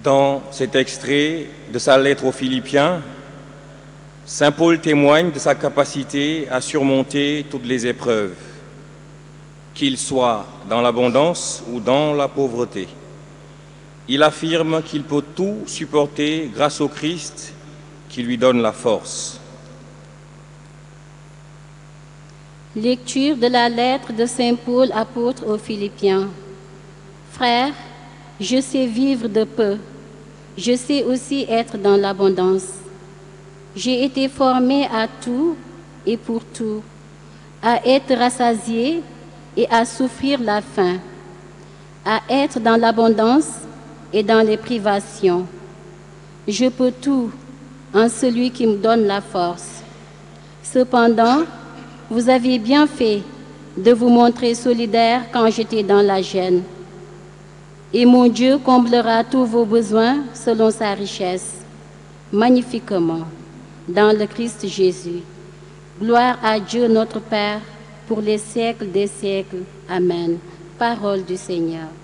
Dans cet extrait de sa lettre aux Philippiens, Saint Paul témoigne de sa capacité à surmonter toutes les épreuves, qu'il soit dans l'abondance ou dans la pauvreté. Il affirme qu'il peut tout supporter grâce au Christ qui lui donne la force. Lecture de la lettre de Saint Paul, apôtre aux Philippiens. Frères, je sais vivre de peu. Je sais aussi être dans l'abondance. J'ai été formé à tout et pour tout, à être rassasié et à souffrir la faim, à être dans l'abondance et dans les privations. Je peux tout en celui qui me donne la force. Cependant, vous avez bien fait de vous montrer solidaire quand j'étais dans la gêne. Et mon Dieu comblera tous vos besoins selon sa richesse, magnifiquement, dans le Christ Jésus. Gloire à Dieu notre Père, pour les siècles des siècles. Amen. Parole du Seigneur.